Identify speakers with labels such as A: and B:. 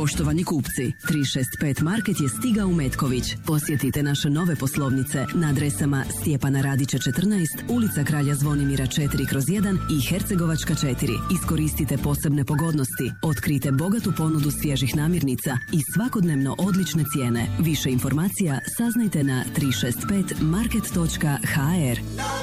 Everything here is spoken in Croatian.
A: Poštovani kupci, 365 Market je stigao u Metković. Posjetite naše nove poslovnice na adresama Stjepana Radića 14, ulica Kralja Zvonimira 4/1 i Hercegovačka 4. Iskoristite posebne pogodnosti, otkrijte bogatu ponudu svježih namirnica i svakodnevno odlične cijene. Više informacija saznajte na 365market.hr.